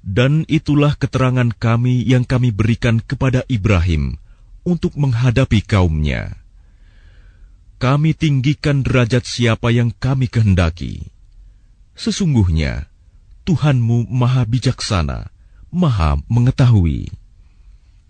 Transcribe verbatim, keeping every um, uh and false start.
Dan itulah keterangan kami yang kami berikan kepada Ibrahim untuk menghadapi kaumnya. Kami tinggikan derajat siapa yang kami kehendaki. Sesungguhnya Tuhanmu Maha Bijaksana, Maha Mengetahui.